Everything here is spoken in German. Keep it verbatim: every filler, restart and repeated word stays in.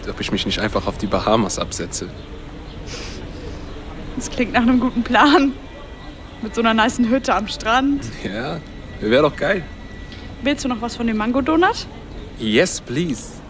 ob ich mich nicht einfach auf die Bahamas absetze. Das klingt nach einem guten Plan. Mit so einer nicen Hütte am Strand. Ja, wäre doch geil. Willst du noch was von dem Mango-Donut? Yes, please.